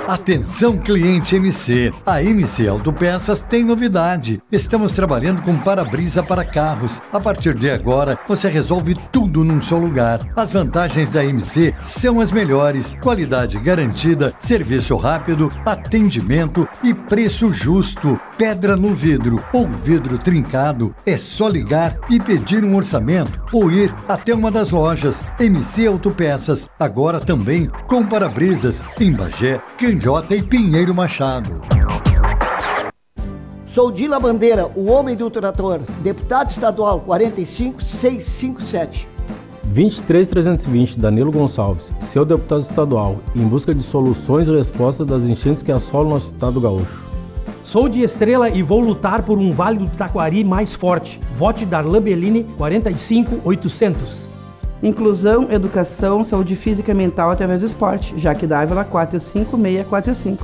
Atenção, cliente MC. A MC Autopeças tem novidade. Estamos trabalhando com para-brisa para carros. A partir de agora, você resolve tudo num só lugar. As vantagens da MC são as melhores. Qualidade garantida, serviço rápido, atendimento e preço justo. Pedra no vidro ou vidro trincado. É só ligar e pedir um orçamento ou ir até uma das lojas. MC Autopeças. Agora também com para-brisas em Bagé, Candiota e Pinheiro Machado. Sou Dila Bandeira, o homem do trator, deputado estadual 45657. 23320, Danilo Gonçalves, seu deputado estadual, em busca de soluções e respostas das enchentes que assolam nosso estado gaúcho. Sou de Estrela e vou lutar por um Vale do Taquari mais forte. Vote Darlan Bellini, 45800. Inclusão, educação, saúde física e mental através do esporte. Jaque Dávila, 45645.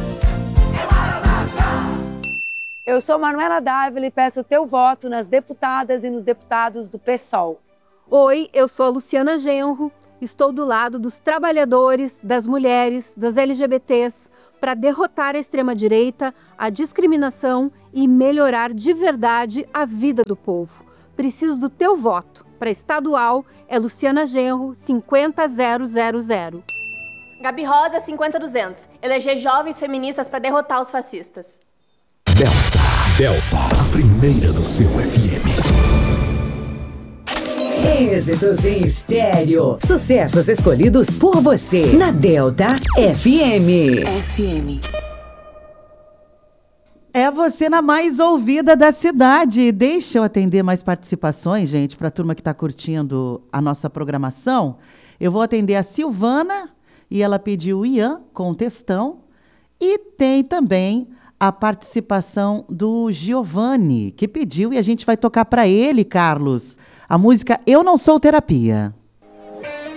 Eu sou Manuela Dávila e peço o teu voto nas deputadas e nos deputados do PSOL. Oi, eu sou a Luciana Genro, estou do lado dos trabalhadores, das mulheres, das LGBTs, para derrotar a extrema-direita, a discriminação e melhorar de verdade a vida do povo. Preciso do teu voto. Para estadual, é Luciana Genro, 50000. Gabi Rosa, 50200. Eleger jovens feministas para derrotar os fascistas. Delta, a primeira do seu FM. Êxitos em estéreo. Sucessos escolhidos por você na Delta FM. É você na mais ouvida da cidade. Deixa eu atender mais participações, gente, para a turma que está curtindo a nossa programação. Eu vou atender a Silvana, e ela pediu o Ian com textão. E tem também a participação do Giovanni, que pediu, e a gente vai tocar para ele, Carlos, a música Eu Não Sou Terapia.